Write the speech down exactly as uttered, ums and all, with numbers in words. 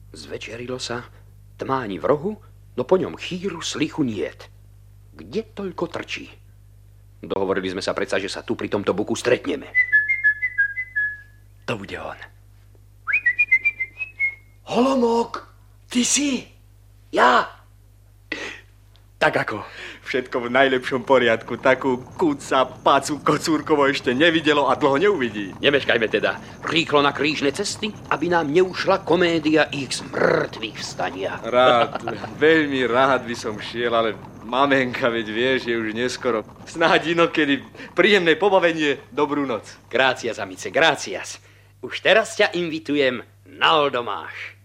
Zvečerilo sa, tmáni v rohu, no po ňom chýru slichu niet. Kde toľko trčí? Dohovorili sme sa predsa, že sa tu pri tomto buku stretneme. To bude on. Holomok, ty si? Ja? Tak ako? Všetko v najlepšom poriadku. Takú kúca, pácu, kocúrkovo ešte nevidelo a dlho neuvidí. Nemeškajme teda. Rýchlo na krížne cesty, aby nám neušla komédia ich z mŕtvych vstania. Rád, veľmi rád by som šiel, ale mamenka, veď vieš, je už neskoro. Snáď inokedy. Príjemné pobavenie, dobrú noc. Gracias, amice, gracias. Už teraz ťa invitujem na oldomáš.